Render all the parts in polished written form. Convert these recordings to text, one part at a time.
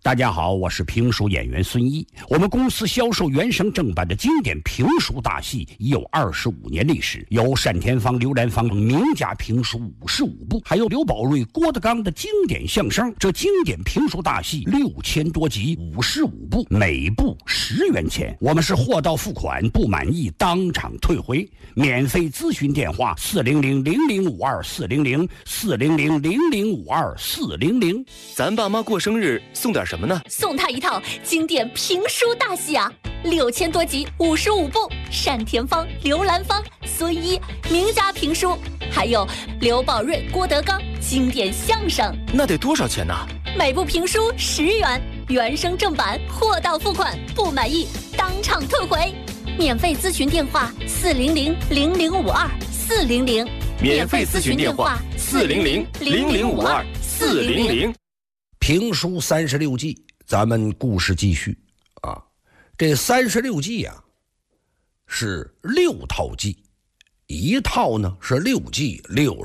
大家好，我是评书演员孙一。我们公司销售原声正版的经典评书大戏已有25年历史，有单田芳、刘兰芳名家评书55部，还有刘宝瑞、郭德纲的经典相声。这经典评书大戏6000多集，55部，每部10元钱。我们是货到付款，不满意当场退回。免费咨询电话400-0052-400，400-0052-400。 咱爸妈过生日送点什么呢？ 送他一套经典评书大戏啊，6000多集，55部，单田芳、刘兰芳、孙一名家评书，还有刘宝瑞、郭德纲经典相声。 那得多少钱呢？ 每部评书10元，原声正版，货到付款，不满意当场退回。免费咨询电话400-0052-400， 免费咨询电话400-0052-400。 评书36季，咱们故事继续啊。这36季啊，是6套季，一套呢是6季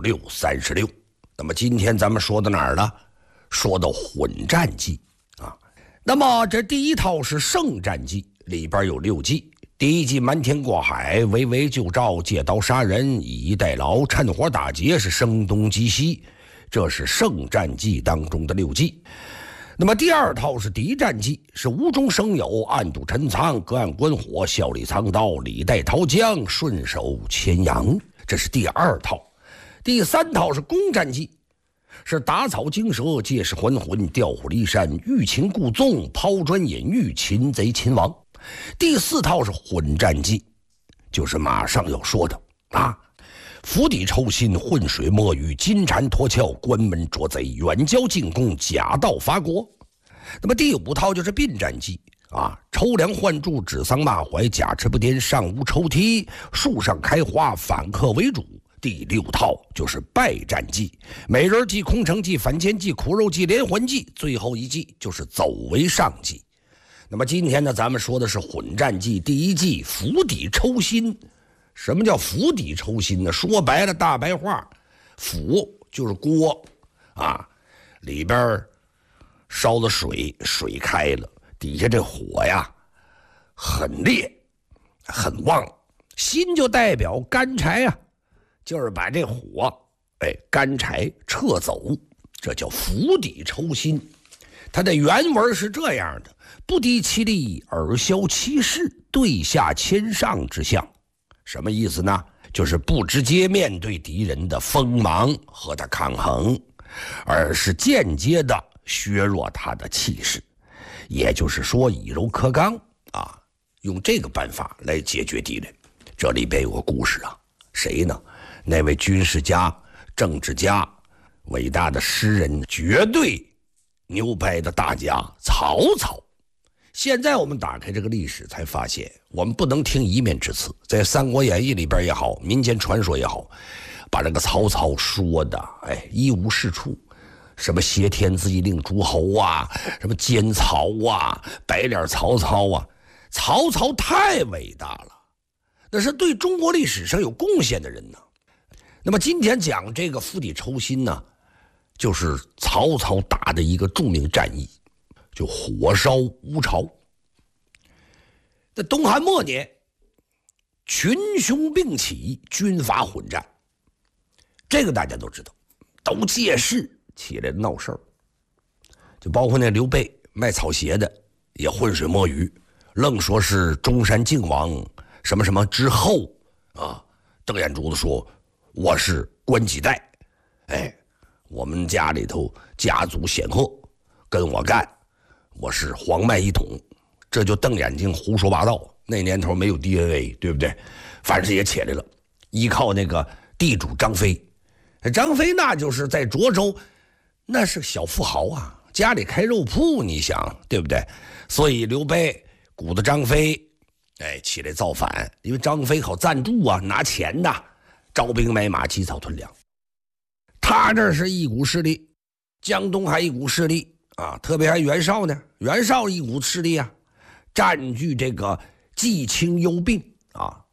，6636。那么今天咱们说到哪儿了？说到混战记啊。那么这第一套是圣战记，里边有6季。第一季瞒天过海，围魏救赵，借刀杀人，以逸待劳，趁火打劫，是声东击西。这是圣战记当中的6季。那么第二套是敌战记，是无中生有，暗度陈仓，隔岸观火，笑里藏刀，李代桃僵，顺手牵羊。这是第二套。第三套是攻战记，是打草惊蛇，借势还魂，调虎离山，欲擒故纵，抛砖引玉，擒贼擒王。第四套是混战记，就是马上要说的啊。釜底抽薪，浑水摸鱼，金蝉脱壳，关门捉贼，远交近攻，假道伐国。那么第五套就是并战记啊，抽梁换柱，指桑骂槐，假持不颠，上屋抽梯，树上开花，反客为主。第六套就是败战记，美人计、空城计、反间计、苦肉计、连环计，最后一计就是走为上计。那么今天呢，咱们说的是混战记第一季，釜底抽薪。什么叫釜底抽薪呢？说白了，大白话，釜就是锅啊，里边烧了水，水开了，底下这火呀很烈很旺，薪就代表干柴啊，就是把这火干柴撤走，这叫釜底抽薪。它的原文是这样的：不敌其力，而消其势，对下谦上之象。什么意思呢？就是不直接面对敌人的锋芒和他抗衡，而是间接的削弱他的气势，也就是说以柔克刚啊，用这个办法来解决敌人。这里边有个故事啊，谁呢？那位军事家、政治家、伟大的诗人，绝对牛掰的大家曹操。现在我们打开这个历史才发现，我们不能听一面之词。在《三国演义》里边也好，民间传说也好，把这个曹操说的一无是处，什么挟天子以令诸侯啊，什么奸曹啊，白脸曹操啊，曹操太伟大了，那是对中国历史上有贡献的人呢。那么今天讲这个釜底抽薪呢，就是曹操打的一个著名战役，就火烧乌巢。在东汉末年，群雄并起，军阀混战，这个大家都知道，都借势起来闹事儿。就包括那刘备卖草鞋的也浑水摸鱼，愣说是中山靖王什么什么之后啊。邓眼珠子说我是官几代，我们家里头家族显赫，跟我干，我是黄脉一统。这就瞪眼睛胡说八道。那年头没有 DNA， 对不对？反正也起来了，依靠那个地主张飞。张飞那就是在涿州，那是小富豪啊，家里开肉铺，你想对不对？所以刘备鼓捣张飞起来造反，因为张飞好赞助啊，拿钱的，招兵买马，积草屯粮。他这是一股势力，江东还一股势力啊，特别还袁绍呢，袁绍一股势力啊，占据这个冀青幽并啊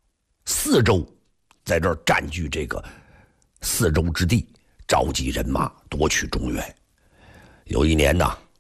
4州，在这儿占据这个4州之地，召集人马夺取中原。有一年呢，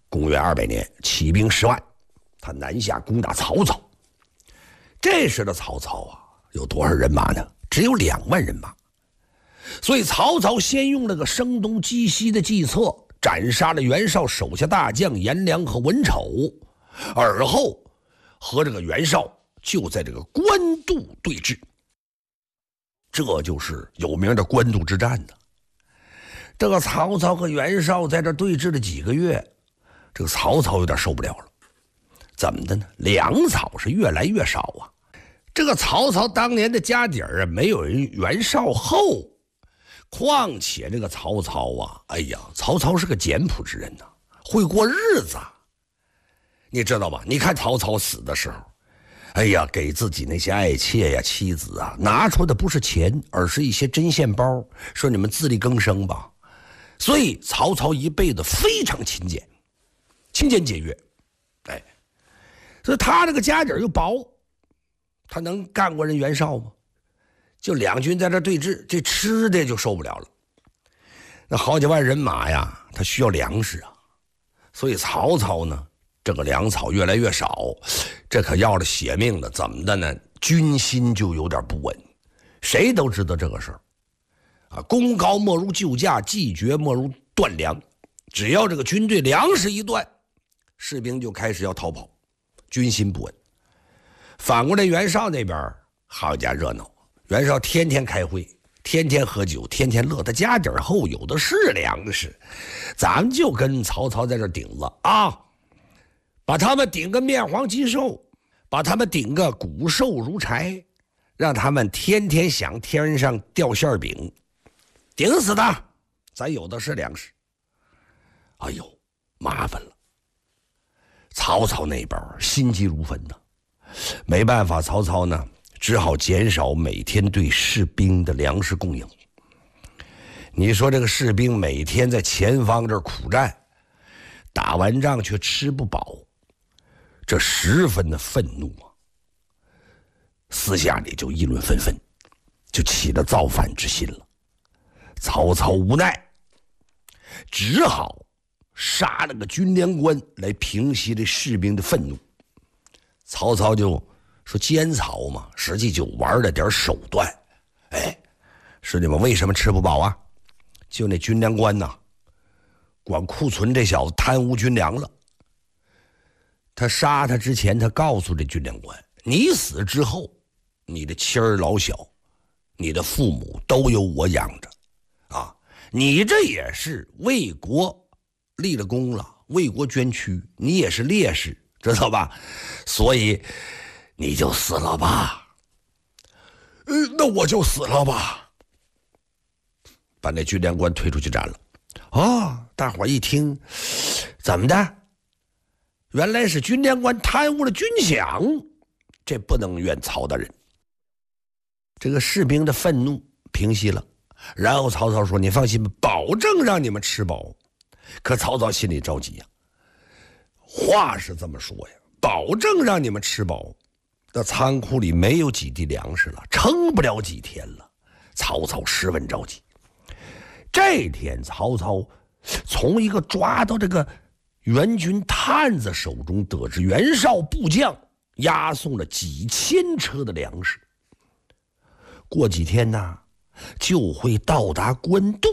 公元200年，起兵10万，他南下攻打曹操。这时的曹操啊，有多少人马呢？只有2万人马。所以曹操先用了个声东击西的计策，斩杀了袁绍手下大将颜良和文丑，而后和这个袁绍就在这个官渡对峙。这就是有名的官渡之战呢。这个曹操和袁绍在这对峙了几个月，这个曹操有点受不了了。怎么的呢？粮草是越来越少啊。这个曹操当年的家底儿啊，没有人袁绍厚。况且这个曹操啊，哎呀，曹操是个简朴之人呐，会过日子啊。你知道吧？你看曹操死的时候，哎呀，给自己那些爱妾呀、妻子啊，拿出的不是钱，而是一些针线包，说你们自力更生吧。所以曹操一辈子非常勤俭节约，哎，所以他这个家底又薄，他能干过人袁绍吗？就两军在这对峙，这吃的就受不了了。那好几万人马呀，他需要粮食啊，所以曹操呢，这个粮草越来越少，这可要了血命了。怎么的呢？军心就有点不稳。谁都知道这个事儿啊，功高莫如救驾，计绝莫如断粮。只要这个军队粮食一断，士兵就开始要逃跑，军心不稳。反过来袁绍那边好家热闹，袁绍天天开会，天天喝酒，天天乐，他家底儿厚，有的是粮食，咱们就跟曹操在这顶了啊，把他们顶个面黄肌瘦，把他们顶个骨瘦如柴，让他们天天想天上掉馅饼，顶死他，咱有的是粮食。哎呦，麻烦了。曹操那边心急如焚呢，没办法，曹操呢只好减少每天对士兵的粮食供应。你说这个士兵每天在前方这儿苦战，打完仗却吃不饱，这十分的愤怒啊！私下里就议论纷纷，就起了造反之心了。曹操无奈，只好杀了个军粮官来平息这士兵的愤怒。曹操就说奸曹嘛，实际就玩了点手段。哎，是你们为什么吃不饱啊？就那军粮官呐，管库存这小子贪污军粮了。他杀他之前，他告诉这军粮官，你死之后，你的妻儿老小，你的父母都由我养着啊，你这也是为国立了功了，为国捐躯，你也是烈士，知道吧？所以你就死了吧。那我就死了吧。把那军粮官推出去斩了。哦，大伙一听，怎么的？原来是军粮官贪污了军饷，这不能怨曹大人。这个士兵的愤怒平息了，然后曹操说：“你放心吧，保证让你们吃饱。”可曹操心里着急呀，话是这么说呀，保证让你们吃饱，那仓库里没有几滴粮食了，撑不了几天了。曹操十分着急。这天，曹操从一个抓到这个援军探子手中得知，袁绍部将押送了几千车的粮食，过几天呢就会到达官渡。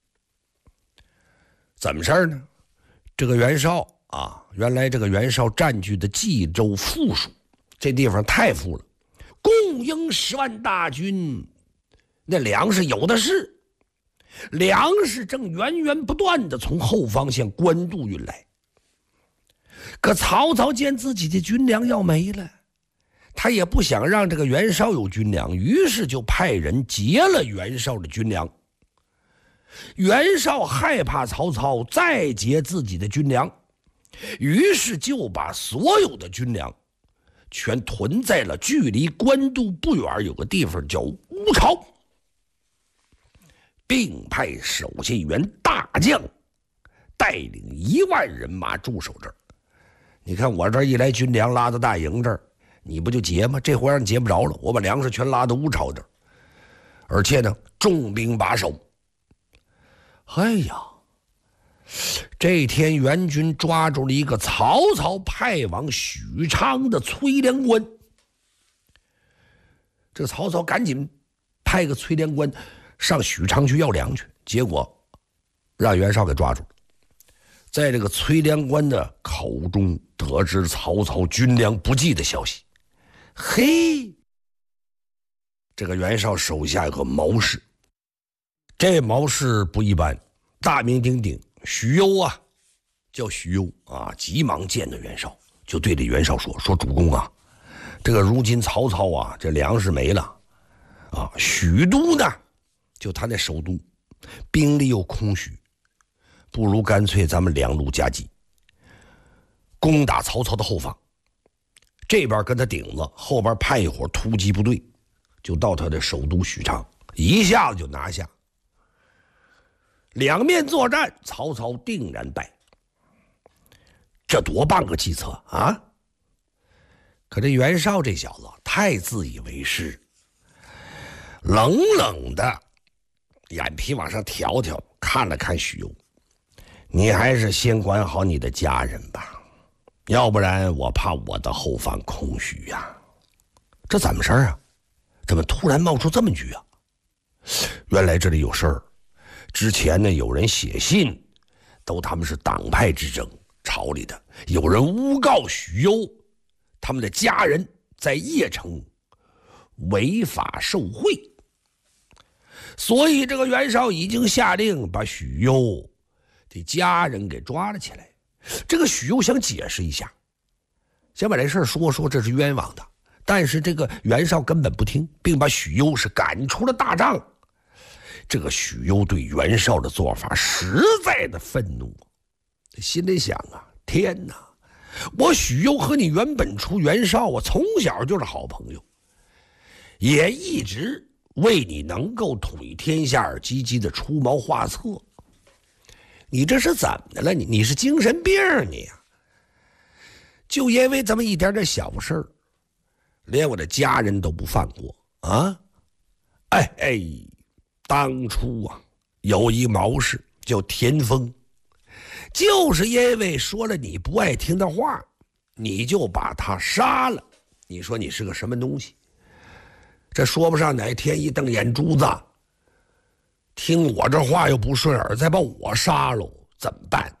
怎么事儿呢？这个袁绍啊，原来这个袁绍占据的冀州富属，这地方太富了，供应10万大军，那粮食有的是，粮食正源源不断的从后方向官渡运来。可曹操见自己的军粮要没了，他也不想让这个袁绍有军粮，于是就派人劫了袁绍的军粮。袁绍害怕曹操再劫自己的军粮，于是就把所有的军粮全囤在了距离官渡不远有个地方叫乌巢，并派手下员大将带领1万人马驻守这儿。你看我这儿一来军粮拉到大营这儿，你不就劫吗？这回让你劫不着了，我把粮食全拉到乌巢这儿，而且呢重兵把守。哎呀， 这天袁军抓住了一个曹操派往许昌的崔连官。这个曹操赶紧派个崔连官上许昌去要粮去，结果让袁绍给抓住了。在这个崔连官的口中得知曹操军粮不济的消息。嘿，这个袁绍手下有个谋士，这谋士不一般，大名鼎鼎，许攸啊，叫许攸啊，急忙见到袁绍，就对着袁绍说主公啊，这个如今曹操啊，这粮食没了啊，许都呢，就他那首都，兵力又空虚，不如干脆咱们两路夹击，攻打曹操的后方，这边跟他顶子，后边派一伙突击部队，就到他的首都许昌，一下子就拿下。两面作战，曹操定然败。这多棒个计策啊！可这袁绍这小子太自以为是，冷冷的眼皮往上挑挑，看了看许攸，你还是先管好你的家人吧，要不然我怕我的后方空虚呀。这怎么事儿啊？怎么突然冒出这么句啊？原来这里有事儿。之前呢，有人写信，都他们是党派之争，朝里的有人诬告许攸，他们的家人在邺城违法受贿，所以这个袁绍已经下令把许攸的家人给抓了起来。这个许攸想解释一下，想把这事说这是冤枉的，但是这个袁绍根本不听，并把许攸是赶出了大帐。这个许攸对袁绍的做法实在的愤怒，心里想啊，天哪，我许攸和你袁本初、袁绍啊，从小就是好朋友，也一直为你能够统一天下而积极的出谋划策。你这是怎么的了？你是精神病你啊？就因为这么一点点小事儿，连我的家人都不放过啊！当初啊，有一谋士叫田丰，就是因为说了你不爱听的话，你就把他杀了。你说你是个什么东西？这说不上哪天一瞪眼珠子，听我这话又不顺耳，再把我杀了，怎么办？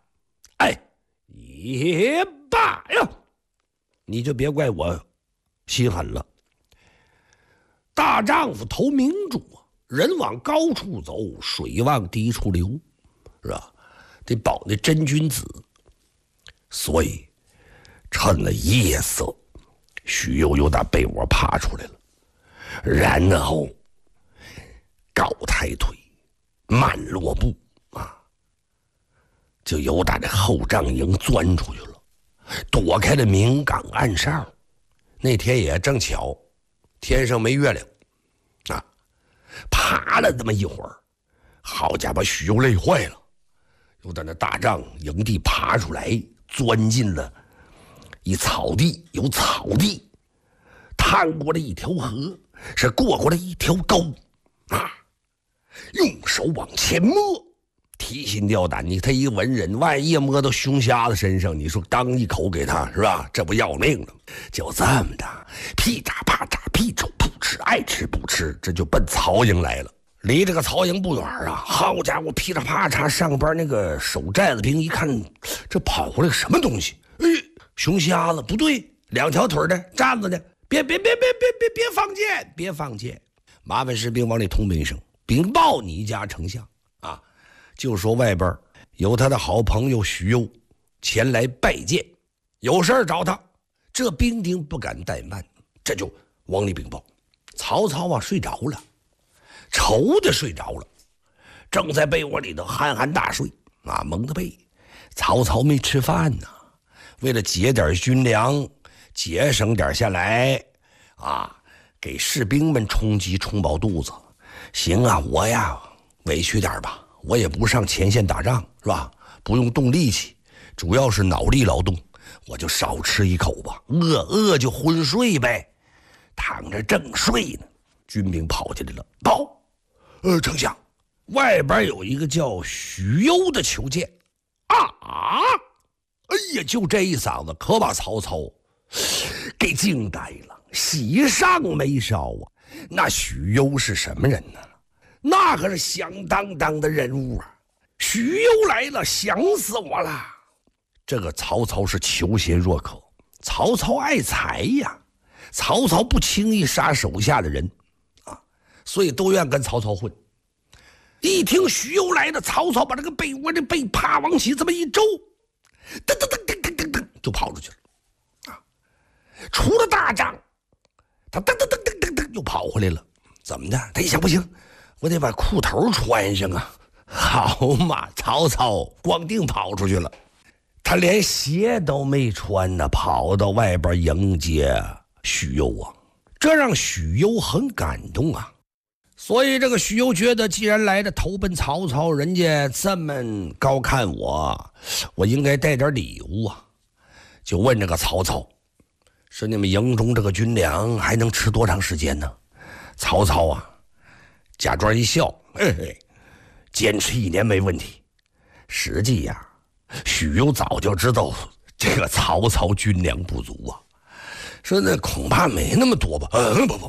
也罢呀，你就别怪我心狠了。大丈夫投明主啊，人往高处走，水往低处流，是吧？得保那真君子。所以趁了夜色，许攸又打被窝爬出来了，然后高抬腿，慢落步啊，就由打这后帐营钻出去了，躲开了明岗暗哨。那天也正巧，天上没月亮啊，爬了这么一会儿，好家伙，许攸累坏了，又在那大帐营地爬出来，钻进了一草地，有草地，探过了一条河，是过过了一条沟啊，用手往前摸，提心吊胆。他一个文人，万一摸到熊瞎子身上，你说当一口给他是吧？这不要命了？就这么的，屁喳啪喳，屁瞅不吃，爱吃不吃，这就奔曹营来了。离这个曹营不远啊，好家伙，噼里啪嚓，上边那个守寨子兵一看，这跑过来个什么东西？熊瞎子不对，两条腿的站着呢，别放箭，别放箭！麻烦士兵往里通禀一声，禀报你家丞相啊，就说外边有他的好朋友许攸前来拜见，有事儿找他。这兵丁不敢怠慢，这就往里禀报。曹操啊，睡着了，愁的睡着了，正在被窝里头酣酣大睡啊，蒙着被。曹操没吃饭呢，为了节点军粮，节省点下来啊，给士兵们充饥充饱肚子。行啊，我呀委屈点吧，我也不上前线打仗是吧？不用动力气，主要是脑力劳动，我就少吃一口吧，饿就昏睡呗。躺着正睡呢，军兵跑进来了，报，丞相，外边有一个叫许攸的求见哎呀，就这一嗓子，可把曹操给惊呆了，喜上眉梢啊！那许攸是什么人呢？那可是响当当的人物啊！许攸来了，想死我了！这个曹操是求贤若渴，曹操爱财呀，曹操不轻易杀手下的人啊，所以都愿跟曹操混。一听许攸来了，曹操把这个被窝的被啪往起这么一周，噔噔噔噔噔噔噔就跑出去了啊！出了大帐，他噔噔噔噔噔噔又跑回来了。怎么的？他一想不行，我得把裤头穿上啊！好嘛，曹操光腚跑出去了，他连鞋都没穿呢，跑到外边迎接许攸啊，这让许攸很感动啊。所以这个许攸觉得，既然来的投奔曹操，人家这么高看我，我应该带点礼物啊。就问这个曹操说：“你们营中这个军粮还能吃多长时间呢？”曹操啊，假装一笑，嘿嘿，坚持1年没问题。实际呀，许攸早就知道这个曹操军粮不足啊，说那恐怕没那么多吧。不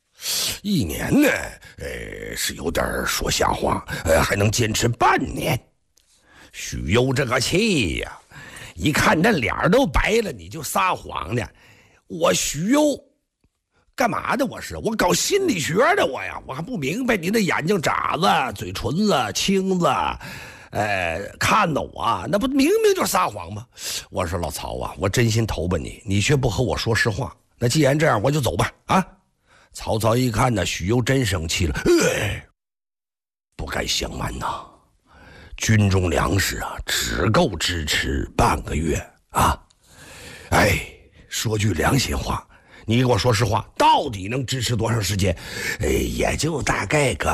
，1年呢，是有点说瞎话，还能坚持半年。许攸这个气呀，一看这脸都白了，你就撒谎呢？我许攸干嘛的？我搞心理学的我还不明白你的眼睛眨子、嘴唇子、青子，看到我那不明明就撒谎吗？我说老曹啊，我真心投奔你，你却不和我说实话。那既然这样，我就走吧啊！曹操一看呢，许攸真生气了，不敢相瞒呐，军中粮食啊，只够支持半个月啊！说句良心话，你给我说实话，到底能支持多长时间？也就大概个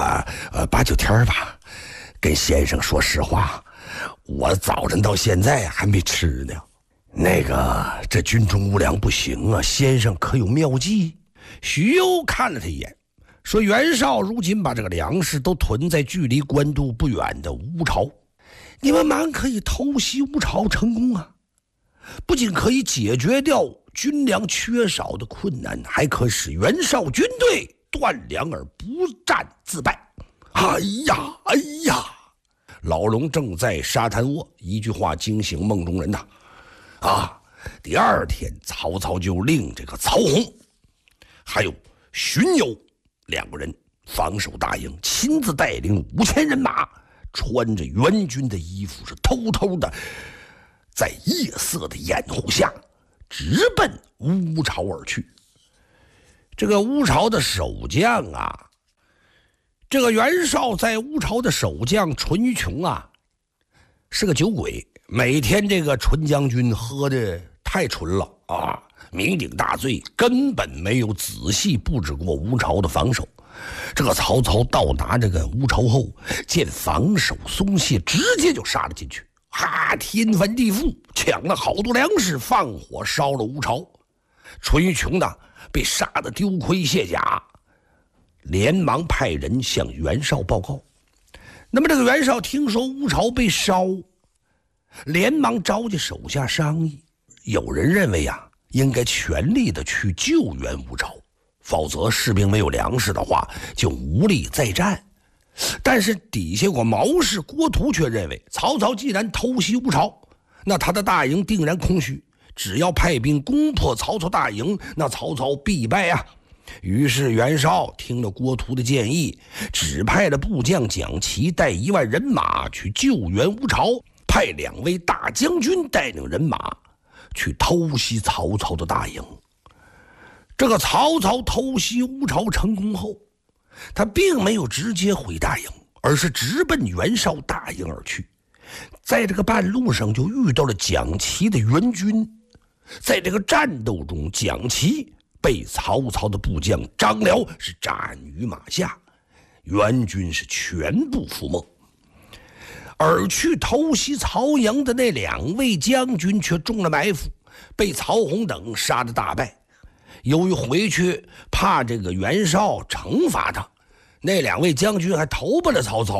8、9天吧。跟先生说实话，我早晨到现在还没吃呢。那个这军中无粮不行啊，先生可有妙计？许攸看了他一眼，说：“袁绍如今把这个粮食都囤在距离官渡不远的乌巢，你们蛮可以偷袭乌巢成功啊！不仅可以解决掉军粮缺少的困难，还可使袁绍军队断粮而不战自败。”哎呀！老龙正在沙滩窝，一句话惊醒梦中人呐！第二天，曹操就令这个曹洪还有荀攸2个人防守大营，亲自带领5000人马，穿着援军的衣服，是偷偷的在夜色的掩护下直奔乌巢而去。这个乌巢的守将啊，这个袁绍在乌巢的守将淳于琼啊，是个酒鬼，每天这个淳将军喝的太纯了啊，酩酊大醉，根本没有仔细布置过乌巢的防守。这个曹操到达这个乌巢后，见防守松懈，直接就杀了进去，天翻地覆，抢了好多粮食，放火烧了乌巢。淳于琼呢，被杀得丢盔卸甲，连忙派人向袁绍报告。那么这个袁绍听说乌巢被烧，连忙召集手下商议。有人认为应该全力的去救援乌巢，否则士兵没有粮食的话，就无力再战。但是底下有个谋士郭图却认为，曹操既然偷袭乌巢，那他的大营定然空虚，只要派兵攻破曹操大营，那曹操必败啊。于是袁绍听了郭图的建议，指派了部将蒋齐带1万人马去救援乌巢，派2位大将军带领人马去偷袭曹操的大营。这个曹操偷袭乌巢成功后，他并没有直接回大营，而是直奔袁绍大营而去。在这个半路上就遇到了蒋齐的援军，在这个战斗中，蒋齐被曹操的部将张辽是斩于马下，援军是全部覆没。而去偷袭曹营的那2位将军却中了埋伏，被曹洪等杀得大败。由于回去怕这个袁绍惩罚他，那2位将军还投奔了曹操，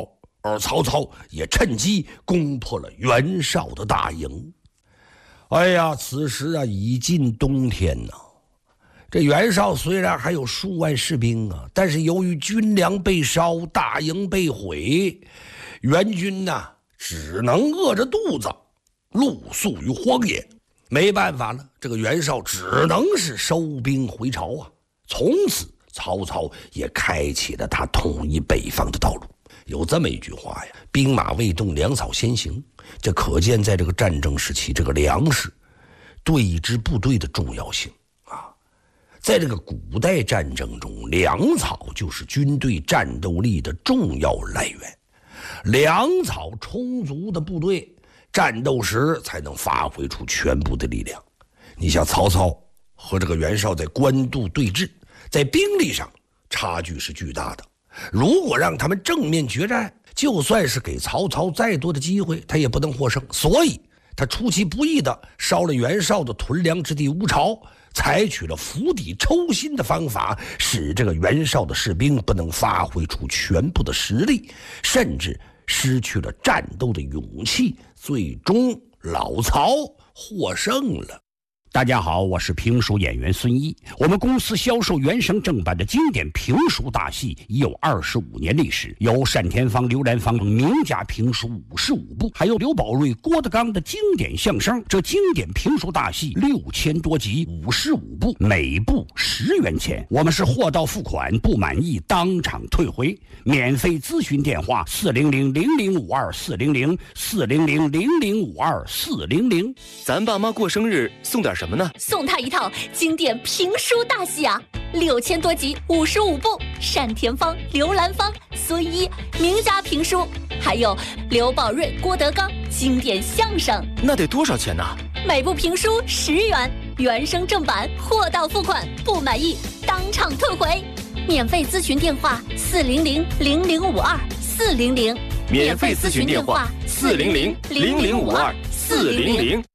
而曹操也趁机攻破了袁绍的大营。哎呀，此时啊已近冬天呐。这袁绍虽然还有数万士兵啊，但是由于军粮被烧，大营被毁，袁军呐只能饿着肚子露宿于荒野。没办法了，这个袁绍只能是收兵回朝啊。从此曹操也开启了他统一北方的道路。有这么一句话呀，兵马未动，粮草先行。这可见在这个战争时期，这个粮食对一支部队的重要性啊。在这个古代战争中，粮草就是军队战斗力的重要来源。粮草充足的部队，战斗时才能发挥出全部的力量。你像曹操和这个袁绍在官渡对峙，在兵力上差距是巨大的。如果让他们正面决战，就算是给曹操再多的机会，他也不能获胜。所以他出其不意地烧了袁绍的屯粮之地乌巢，采取了釜底抽薪的方法，使这个袁绍的士兵不能发挥出全部的实力，甚至失去了战斗的勇气，最终老曹获胜了。 大家好，我是评书演员孙一。我们公司销售原声正版的经典评书大戏已有25年历史，有单田芳、刘兰芳名家评书55部，还有刘宝瑞、郭德纲的经典相声。这经典评书大戏6000多集，55部，每部10元钱。我们是货到付款，不满意当场退回。免费咨询电话400-0052-400，400-0052-400。 咱爸妈过生日送点什么呢？ 送他一套经典评书大戏啊，6000多集，55部，单田芳、刘兰芳、孙一名家评书，还有刘宝瑞、郭德纲经典相声。 那得多少钱呢？ 每部评书10元，原声正版，货到付款，不满意当场退回。免费咨询电话400-0052-400， 免费咨询电话400-0052-400。